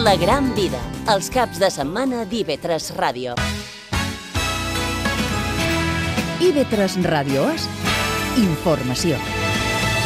La gran vida, els caps de setmana d'IV3 Ràdio. IV3 Ràdio és informació.